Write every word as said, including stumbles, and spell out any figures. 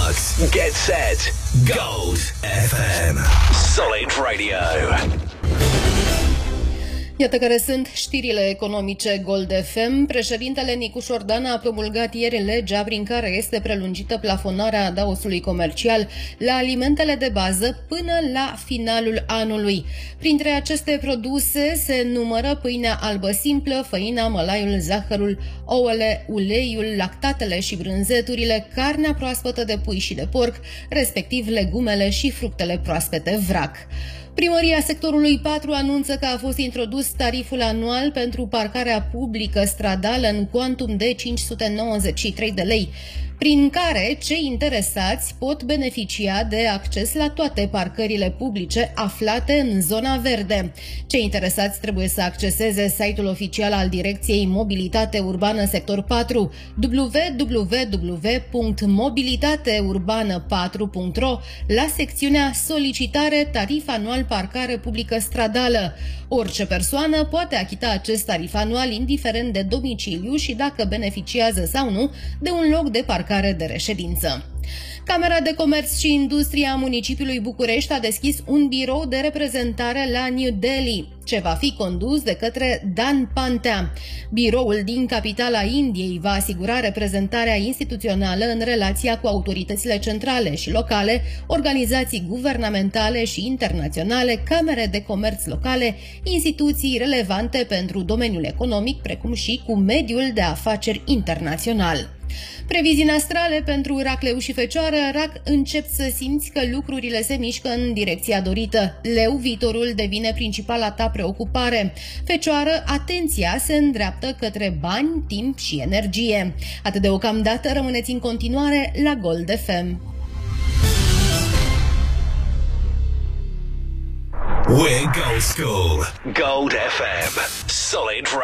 Starts. Get set. Gold F M. Solid Radio. Iată care sunt știrile economice Gold F M. Președintele Nicu Șordan a promulgat ieri legea prin care este prelungită plafonarea adaosului comercial la alimentele de bază până la finalul anului. Printre aceste produse se numără pâinea albă simplă, făina, mălaiul, zahărul, ouăle, uleiul, lactatele și brânzeturile, carnea proaspătă de pui și de porc, respectiv legumele și fructele proaspete vrac. Primăria sectorului patru anunță că a fost introdus tariful anual pentru parcarea publică stradală în cuantum de cinci sute nouăzeci și trei de lei, prin care cei interesați pot beneficia de acces la toate parcările publice aflate în zona verde. Cei interesați trebuie să acceseze site-ul oficial al Direcției Mobilitate Urbană Sector patru, w w w punct mobilitate urbană patru punct r o, la secțiunea Solicitare tarif anual parcare publică stradală. Orice persoană poate achita acest tarif anual indiferent de domiciliu și dacă beneficiază sau nu de un loc de parcare de reședință. Camera de Comerț și Industrie a municipiului București a deschis un birou de reprezentare la New Delhi, ce va fi condus de către Dan Pantea. Biroul din capitala Indiei va asigura reprezentarea instituțională în relația cu autoritățile centrale și locale, organizații guvernamentale și internaționale, camere de comerț locale, instituții relevante pentru domeniul economic, precum și cu mediul de afaceri internațional. Previzii astrale pentru Rac, Leu și Fecioară. Rac, încep să simți că lucrurile se mișcă în direcția dorită. Leu, viitorul devine principala ta preocupare. Fecioară, atenția se îndreaptă către bani, timp și energie. Atât deocamdată, rămâneți în continuare la Gold F M. We're Gold School. Gold F M. Solid